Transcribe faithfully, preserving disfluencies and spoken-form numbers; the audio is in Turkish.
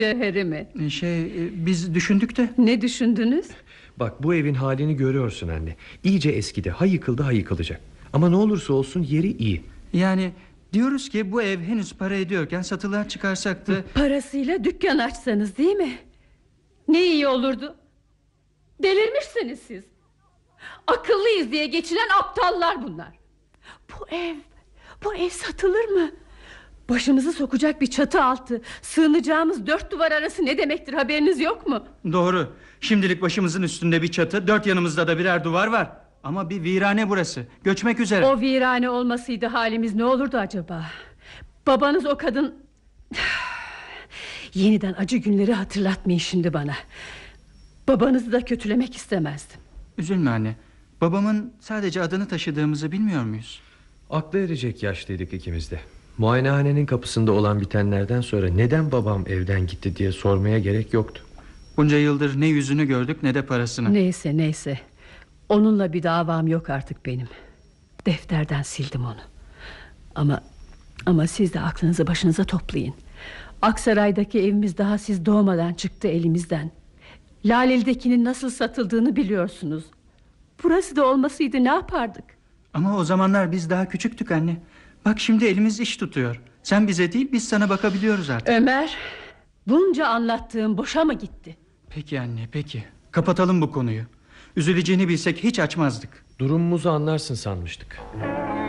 Cevheri mi? Şey e, biz düşündük de. Ne düşündünüz? Bak, bu evin halini görüyorsun anne. İyice eskidi, ha yıkıldı ha yıkılacak. Ama ne olursa olsun yeri iyi. Yani diyoruz ki bu ev henüz para ediyorken satılığa çıkarsak da... Parasıyla dükkan açsanız değil mi? Ne iyi olurdu. Delirmişsiniz siz. Akıllıyız diye geçinen aptallar bunlar. Bu ev, bu ev satılır mı? Başımızı sokacak bir çatı altı, sığınacağımız dört duvar arası ne demektir, haberiniz yok mu? Doğru. Şimdilik başımızın üstünde bir çatı, dört yanımızda da birer duvar var. Ama bir virane burası. Göçmek üzere. O virane olmasıydı halimiz ne olurdu acaba? Babanız o kadın... Yeniden acı günleri hatırlatmayın şimdi bana. Babanızı da kötülemek istemezdim. Üzülme anne. Babamın sadece adını taşıdığımızı bilmiyor muyuz? Aklı erecek yaşlıydık ikimiz de. Muayenehanenin kapısında olan bitenlerden sonra neden babam evden gitti diye sormaya gerek yoktu. Bunca yıldır ne yüzünü gördük ne de parasını. Neyse neyse. Onunla bir davam yok artık benim. Defterden sildim onu. Ama ama siz de aklınızı başınıza toplayın. Aksaray'daki evimiz daha siz doğmadan çıktı elimizden. Laleli'dekinin nasıl satıldığını biliyorsunuz. Burası da olmasaydı ne yapardık? Ama o zamanlar biz daha küçüktük anne. Bak şimdi elimiz iş tutuyor. Sen bize değil biz sana bakabiliyoruz artık. Ömer, bunca anlattığım boşa mı gitti? Peki anne, peki. Kapatalım bu konuyu. Üzüleceğini bilsek hiç açmazdık. Durumumuzu anlarsın sanmıştık.